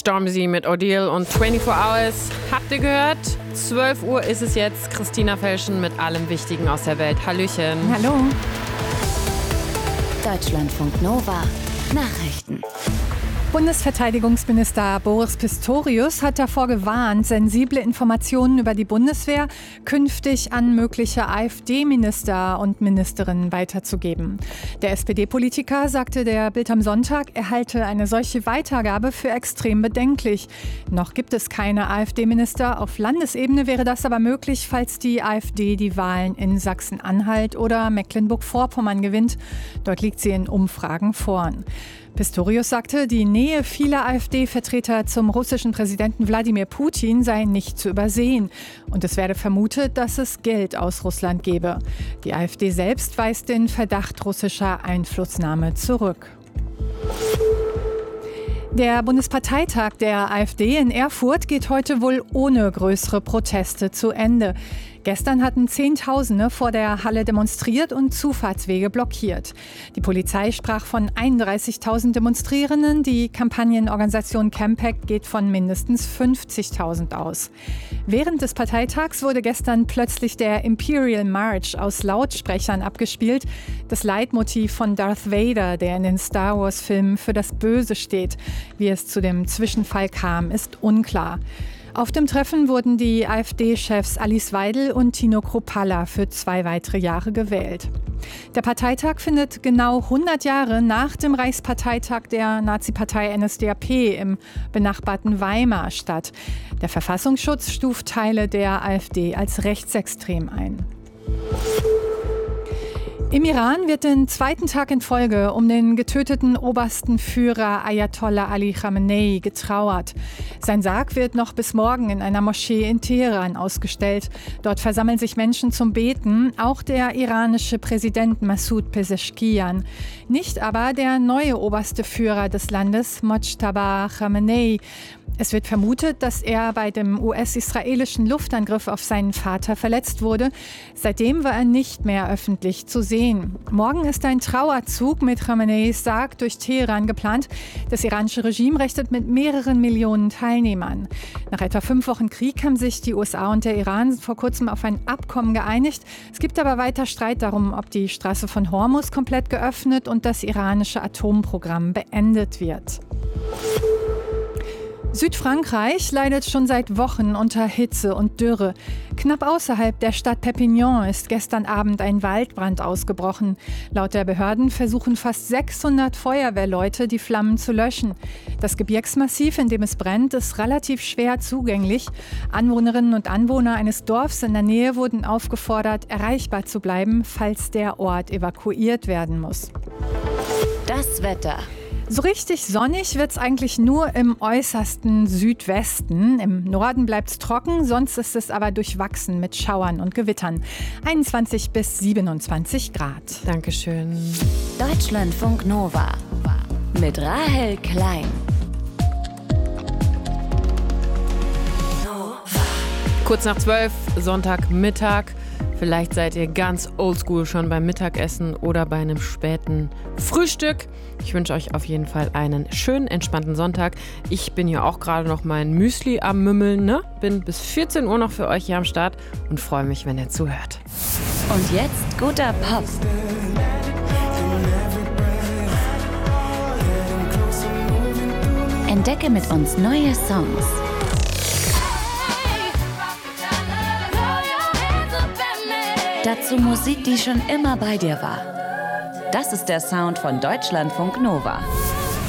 Stormzy mit Odile und 24 Hours. Habt ihr gehört? 12 Uhr ist es jetzt. Christina Felschen mit allem Wichtigen aus der Welt. Hallöchen. Hallo. Deutschlandfunk Nova. Nachrichten. Bundesverteidigungsminister Boris Pistorius hat davor gewarnt, sensible Informationen über die Bundeswehr künftig an mögliche AfD-Minister und Ministerinnen weiterzugeben. Der SPD-Politiker sagte der Bild am Sonntag, er halte eine solche Weitergabe für extrem bedenklich. Noch gibt es keine AfD-Minister. Auf Landesebene wäre das aber möglich, falls die AfD die Wahlen in Sachsen-Anhalt oder Mecklenburg-Vorpommern gewinnt. Dort liegt sie in Umfragen vorn. Pistorius sagte, die Nähe vieler AfD-Vertreter zum russischen Präsidenten Wladimir Putin sei nicht zu übersehen. Und es werde vermutet, dass es Geld aus Russland gebe. Die AfD selbst weist den Verdacht russischer Einflussnahme zurück. Der Bundesparteitag der AfD in Erfurt geht heute wohl ohne größere Proteste zu Ende. Gestern hatten Zehntausende vor der Halle demonstriert und Zufahrtswege blockiert. Die Polizei sprach von 31.000 Demonstrierenden. Die Kampagnenorganisation Campact geht von mindestens 50.000 aus. Während des Parteitags wurde gestern plötzlich der Imperial March aus Lautsprechern abgespielt. Das Leitmotiv von Darth Vader, der in den Star Wars-Filmen für das Böse steht. Wie es zu dem Zwischenfall kam, ist unklar. Auf dem Treffen wurden die AfD-Chefs Alice Weidel und Tino Kruppalla für 2 weitere Jahre gewählt. Der Parteitag findet genau 100 Jahre nach dem Reichsparteitag der Nazi-Partei NSDAP im benachbarten Weimar statt. Der Verfassungsschutz stuft Teile der AfD als rechtsextrem ein. Im Iran wird den 2. Tag in Folge um den getöteten obersten Führer Ayatollah Ali Khamenei getrauert. Sein Sarg wird noch bis morgen in einer Moschee in Teheran ausgestellt. Dort versammeln sich Menschen zum Beten, auch der iranische Präsident Massoud Pezeshkian. Nicht aber der neue oberste Führer des Landes, Mojtaba Khamenei. Es wird vermutet, dass er bei dem US-israelischen Luftangriff auf seinen Vater verletzt wurde. Seitdem war er nicht mehr öffentlich zu sehen. Morgen ist ein Trauerzug mit Khameneis Sarg durch Teheran geplant. Das iranische Regime rechnet mit mehreren Millionen Teilnehmern. Nach etwa 5 Wochen Krieg haben sich die USA und der Iran vor kurzem auf ein Abkommen geeinigt. Es gibt aber weiter Streit darum, ob die Straße von Hormuz komplett geöffnet und das iranische Atomprogramm beendet wird. Südfrankreich leidet schon seit Wochen unter Hitze und Dürre. Knapp außerhalb der Stadt Perpignan ist gestern Abend ein Waldbrand ausgebrochen. Laut der Behörden versuchen fast 600 Feuerwehrleute, die Flammen zu löschen. Das Gebirgsmassiv, in dem es brennt, ist relativ schwer zugänglich. Anwohnerinnen und Anwohner eines Dorfs in der Nähe wurden aufgefordert, erreichbar zu bleiben, falls der Ort evakuiert werden muss. Das Wetter. So richtig sonnig wird's eigentlich nur im äußersten Südwesten. Im Norden bleibt's trocken, sonst ist es aber durchwachsen mit Schauern und Gewittern. 21 bis 27 Grad. Dankeschön. Deutschlandfunk Nova mit Rahel Klein. Kurz nach 12, Sonntagmittag. Vielleicht seid ihr ganz oldschool schon beim Mittagessen oder bei einem späten Frühstück. Ich wünsche euch auf jeden Fall einen schönen, entspannten Sonntag. Ich bin hier auch gerade noch mein Müsli am Mümmeln, ne? Bin bis 14 Uhr noch für euch hier am Start und freue mich, wenn ihr zuhört. Und jetzt guter Pop. Entdecke mit uns neue Songs. Dazu Musik, die schon immer bei dir war. Das ist der Sound von Deutschlandfunk Nova.